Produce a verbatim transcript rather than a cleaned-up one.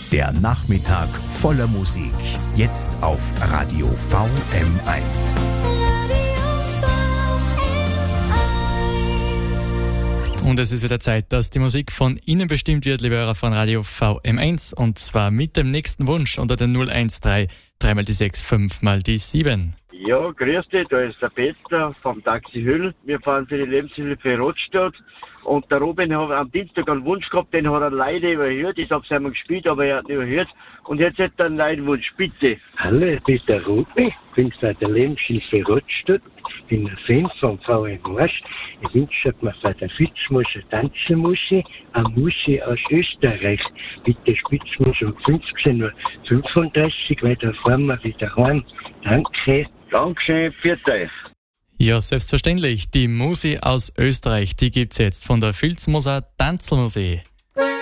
Der Nachmittag voller Musik. Jetzt auf Radio V M eins. Und es ist wieder Zeit, dass die Musik von Ihnen bestimmt wird, liebe Hörer von Radio V M eins. Und zwar mit dem nächsten Wunsch unter den null eins drei, drei mal die sechs, fünf mal die sieben. Ja, grüß dich, da ist der Peter vom Taxi Hüll. Wir fahren für die Lebenshilfe Rottstadt. Und der Robin hat am Dienstag einen Wunsch gehabt, den hat er leider überhört. Ich hab's einmal gespielt, aber er hat nicht überhört. Und jetzt hat er einen Leidwunsch, bitte. Hallo, ich bin der Robin, ich bin von der Lebenshilfe Rottstadt. Ich bin ein Fan vom V M Marsch. Ich wünsche mir von der Fitzmusche Tanzelmusche eine Musche aus Österreich. Bitte spitzt mir schon fünfzehn Uhr fünfunddreißig, weil da fahren wir wieder heim. Danke. Dankeschön, für euch. Ja, selbstverständlich. Die Musi aus Österreich, die gibt's jetzt von der Filzmoser Tanzelmusee.